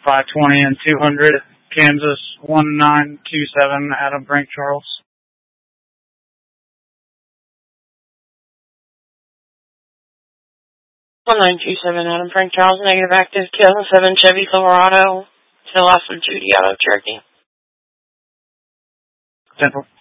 520 and 200, Kansas 1927, Adam Frank Charles. 1927, Adam Frank Charles, negative active, 2007 Chevy Silverado, to the loss of Judy out of Cherokee. 10-4.